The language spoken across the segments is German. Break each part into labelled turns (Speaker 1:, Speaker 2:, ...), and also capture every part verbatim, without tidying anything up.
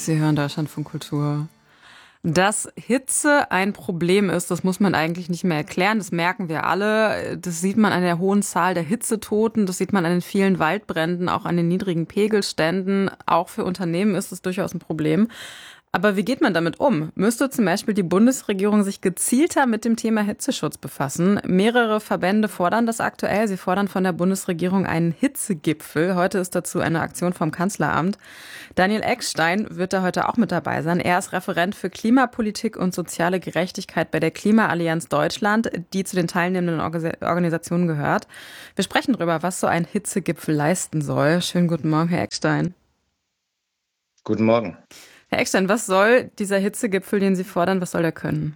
Speaker 1: Sie hören Deutschlandfunk Kultur. Dass Hitze ein Problem ist, das muss man eigentlich nicht mehr erklären. Das merken wir alle. Das sieht man an der hohen Zahl der Hitzetoten. Das sieht man an den vielen Waldbränden, auch an den niedrigen Pegelständen. Auch für Unternehmen ist es durchaus ein Problem. Aber wie geht man damit um? Müsste zum Beispiel die Bundesregierung sich gezielter mit dem Thema Hitzeschutz befassen? Mehrere Verbände fordern das aktuell. Sie fordern von der Bundesregierung einen Hitzegipfel. Heute ist dazu eine Aktion vom Kanzleramt. Daniel Eckstein wird da heute auch mit dabei sein. Er ist Referent für Klimapolitik und soziale Gerechtigkeit bei der Klimaallianz Deutschland, die zu den teilnehmenden Organisationen gehört. Wir sprechen darüber, was so ein Hitzegipfel leisten soll. Schönen guten Morgen, Herr Eckstein.
Speaker 2: Guten Morgen.
Speaker 1: Herr Eckstein, was soll dieser Hitzegipfel, den Sie fordern, was soll der können?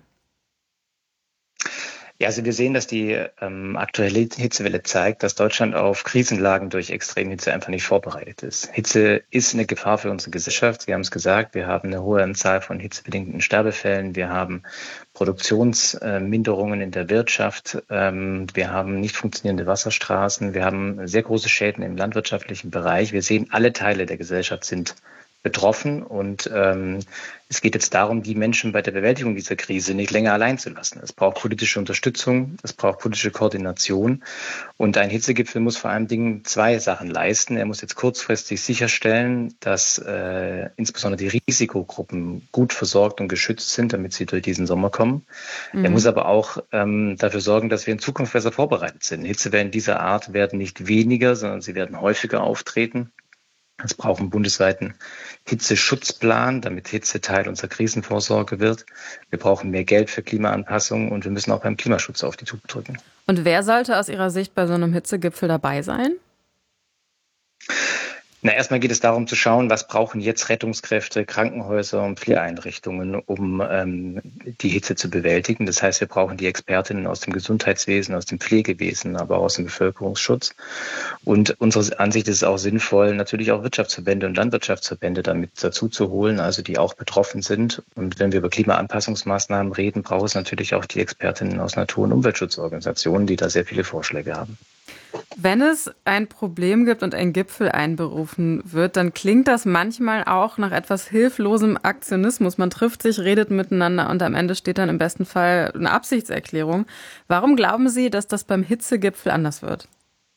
Speaker 2: Ja, also wir sehen, dass die ähm, aktuelle Hitzewelle zeigt, dass Deutschland auf Krisenlagen durch Extremhitze einfach nicht vorbereitet ist. Hitze ist eine Gefahr für unsere Gesellschaft. Sie haben es gesagt, wir haben eine hohe Anzahl von hitzebedingten Sterbefällen. Wir haben Produktionsminderungen in der Wirtschaft. Ähm, wir haben nicht funktionierende Wasserstraßen. Wir haben sehr große Schäden im landwirtschaftlichen Bereich. Wir sehen, alle Teile der Gesellschaft sind betroffen und ähm, es geht jetzt darum, die Menschen bei der Bewältigung dieser Krise nicht länger allein zu lassen. Es braucht politische Unterstützung, es braucht politische Koordination und ein Hitzegipfel muss vor allen Dingen zwei Sachen leisten. Er muss jetzt kurzfristig sicherstellen, dass äh, insbesondere die Risikogruppen gut versorgt und geschützt sind, damit sie durch diesen Sommer kommen. Mhm. Er muss aber auch ähm, dafür sorgen, dass wir in Zukunft besser vorbereitet sind. Hitzewellen dieser Art werden nicht weniger, sondern sie werden häufiger auftreten. Es braucht einen bundesweiten Hitzeschutzplan, damit Hitze Teil unserer Krisenvorsorge wird. Wir brauchen mehr Geld für Klimaanpassung und wir müssen auch beim Klimaschutz auf die Tube drücken.
Speaker 1: Und wer sollte aus Ihrer Sicht bei so einem Hitzegipfel dabei sein?
Speaker 2: Na, erstmal geht es darum zu schauen, was brauchen jetzt Rettungskräfte, Krankenhäuser und Pflegeeinrichtungen, um ähm, die Hitze zu bewältigen. Das heißt, wir brauchen die Expertinnen aus dem Gesundheitswesen, aus dem Pflegewesen, aber auch aus dem Bevölkerungsschutz. Und unserer Ansicht ist es auch sinnvoll, natürlich auch Wirtschaftsverbände und Landwirtschaftsverbände damit dazu zu holen, also die auch betroffen sind. Und wenn wir über Klimaanpassungsmaßnahmen reden, braucht es natürlich auch die Expertinnen aus Natur- und Umweltschutzorganisationen, die da sehr viele Vorschläge haben.
Speaker 1: Wenn es ein Problem gibt und ein Gipfel einberufen wird, dann klingt das manchmal auch nach etwas hilflosem Aktionismus. Man trifft sich, redet miteinander und am Ende steht dann im besten Fall eine Absichtserklärung. Warum glauben Sie, dass das beim Hitzegipfel anders wird?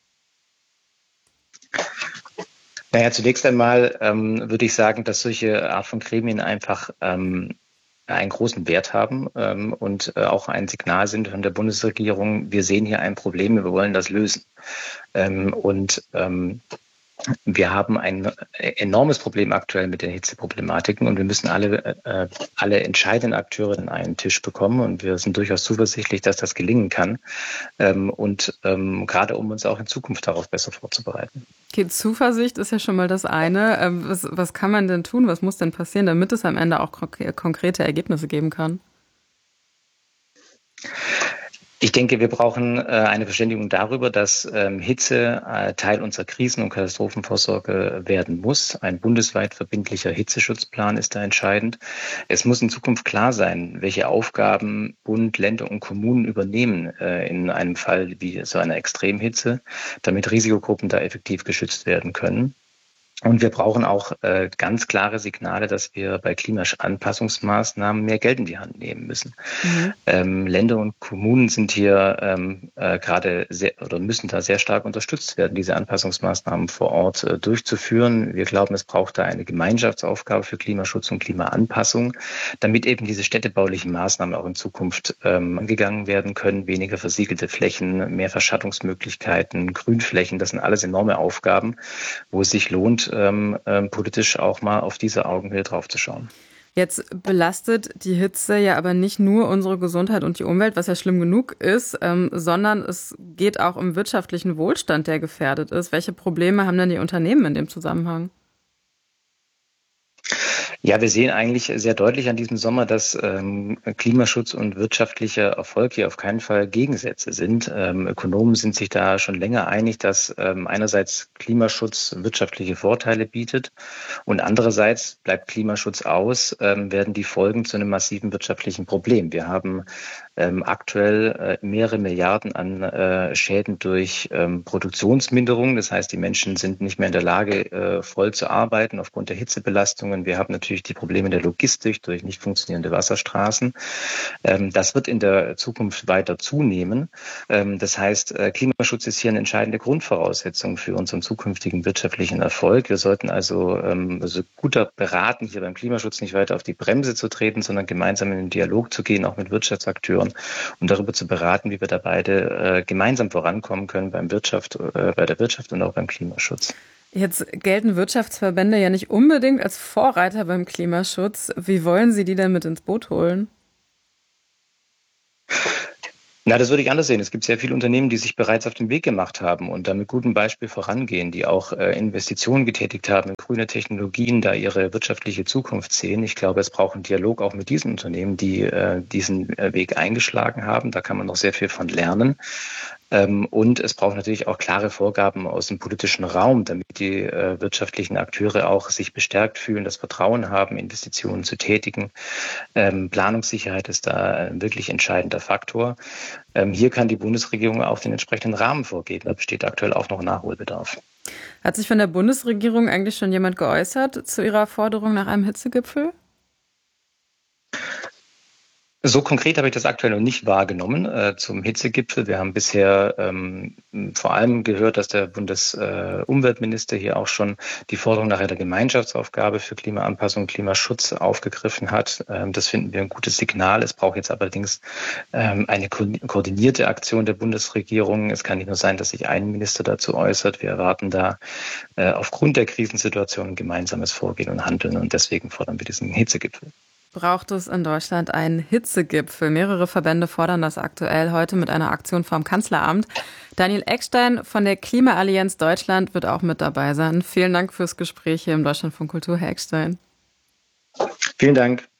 Speaker 2: Naja, zunächst einmal ähm, würde ich sagen, dass solche Art von Gremien einfach ähm, einen großen Wert haben ähm, und äh, auch ein Signal sind von der Bundesregierung, wir sehen hier ein Problem, wir wollen das lösen. Ähm, und ähm, wir haben ein enormes Problem aktuell mit den Hitzeproblematiken und wir müssen alle, äh, alle entscheidenden Akteure an einen Tisch bekommen und wir sind durchaus zuversichtlich, dass das gelingen kann ähm, und ähm, gerade um uns auch in Zukunft darauf besser vorzubereiten.
Speaker 1: Okay, Zuversicht ist ja schon mal das eine. Ähm, was, was kann man denn tun, was muss denn passieren, damit es am Ende auch konkrete Ergebnisse geben kann?
Speaker 2: Ich denke, wir brauchen äh, eine Verständigung darüber, dass ähm, Hitze äh, Teil unserer Krisen- und Katastrophenvorsorge werden muss. Ein bundesweit verbindlicher Hitzeschutzplan ist da entscheidend. Es muss in Zukunft klar sein, welche Aufgaben Bund, Länder und Kommunen übernehmen äh, in einem Fall wie so einer Extremhitze, damit Risikogruppen da effektiv geschützt werden können. Und wir brauchen auch äh, ganz klare Signale, dass wir bei Klimaanpassungsmaßnahmen mehr Geld in die Hand nehmen müssen. Mhm. Ähm, Länder und Kommunen sind hier ähm, äh, gerade sehr oder müssen da sehr stark unterstützt werden, diese Anpassungsmaßnahmen vor Ort äh, durchzuführen. Wir glauben, es braucht da eine Gemeinschaftsaufgabe für Klimaschutz und Klimaanpassung, damit eben diese städtebaulichen Maßnahmen auch in Zukunft ähm, angegangen werden können. Weniger versiegelte Flächen, mehr Verschattungsmöglichkeiten, Grünflächen, das sind alles enorme Aufgaben, wo es sich lohnt, Ähm, ähm, politisch auch mal auf diese Augenhöhe draufzuschauen.
Speaker 1: Jetzt belastet die Hitze ja aber nicht nur unsere Gesundheit und die Umwelt, was ja schlimm genug ist, ähm, sondern es geht auch um wirtschaftlichen Wohlstand, der gefährdet ist. Welche Probleme haben denn die Unternehmen in dem Zusammenhang?
Speaker 2: Ja, wir sehen eigentlich sehr deutlich an diesem Sommer, dass ähm, Klimaschutz und wirtschaftlicher Erfolg hier auf keinen Fall Gegensätze sind. Ähm, Ökonomen sind sich da schon länger einig, dass ähm, einerseits Klimaschutz wirtschaftliche Vorteile bietet und andererseits bleibt Klimaschutz aus, ähm, werden die Folgen zu einem massiven wirtschaftlichen Problem. Wir haben ähm, aktuell äh, mehrere Milliarden an äh, Schäden durch ähm, Produktionsminderung. Das heißt, die Menschen sind nicht mehr in der Lage, äh, voll zu arbeiten aufgrund der Hitzebelastungen. Wir haben natürlich die Probleme der Logistik durch nicht funktionierende Wasserstraßen. Ähm, das wird in der Zukunft weiter zunehmen. Ähm, das heißt, äh, Klimaschutz ist hier eine entscheidende Grundvoraussetzung für unseren zukünftigen wirtschaftlichen Erfolg. Wir sollten also, ähm, also guter beraten, hier beim Klimaschutz nicht weiter auf die Bremse zu treten, sondern gemeinsam in den Dialog zu gehen, auch mit Wirtschaftsakteuren, um darüber zu beraten, wie wir da beide äh, gemeinsam vorankommen können beim Wirtschaft, äh, bei der Wirtschaft und auch beim Klimaschutz.
Speaker 1: Jetzt gelten Wirtschaftsverbände ja nicht unbedingt als Vorreiter beim Klimaschutz. Wie wollen Sie die denn mit ins Boot holen?
Speaker 2: Na, das würde ich anders sehen. Es gibt sehr viele Unternehmen, die sich bereits auf den Weg gemacht haben und da mit gutem Beispiel vorangehen, die auch äh, Investitionen getätigt haben in grüne Technologien, da ihre wirtschaftliche Zukunft sehen. Ich glaube, es braucht einen Dialog auch mit diesen Unternehmen, die äh, diesen äh, Weg eingeschlagen haben. Da kann man noch sehr viel von lernen. Ähm, und es braucht natürlich auch klare Vorgaben aus dem politischen Raum, damit die äh, wirtschaftlichen Akteure auch sich bestärkt fühlen, das Vertrauen haben, Investitionen zu tätigen. Ähm, Planungssicherheit ist da ein wirklich entscheidender Faktor. Ähm, hier kann die Bundesregierung auch den entsprechenden Rahmen vorgeben. Da besteht aktuell auch noch Nachholbedarf.
Speaker 1: Hat sich von der Bundesregierung eigentlich schon jemand geäußert zu ihrer Forderung nach einem Hitzegipfel?
Speaker 2: So konkret habe ich das aktuell noch nicht wahrgenommen äh, zum Hitzegipfel. Wir haben bisher ähm, vor allem gehört, dass der Bundesumweltminister äh, hier auch schon die Forderung nach einer Gemeinschaftsaufgabe für Klimaanpassung und Klimaschutz aufgegriffen hat. Ähm, das finden wir ein gutes Signal. Es braucht jetzt allerdings ähm, eine ko- koordinierte Aktion der Bundesregierung. Es kann nicht nur sein, dass sich ein Minister dazu äußert. Wir erwarten da äh, aufgrund der Krisensituation ein gemeinsames Vorgehen und Handeln und deswegen fordern wir diesen Hitzegipfel.
Speaker 1: Braucht es in Deutschland einen Hitzegipfel? Mehrere Verbände fordern das aktuell heute mit einer Aktion vom Kanzleramt. Daniel Eckstein von der Klimaallianz Deutschland wird auch mit dabei sein. Vielen Dank fürs Gespräch hier im Deutschlandfunk Kultur, Herr Eckstein.
Speaker 2: Vielen Dank.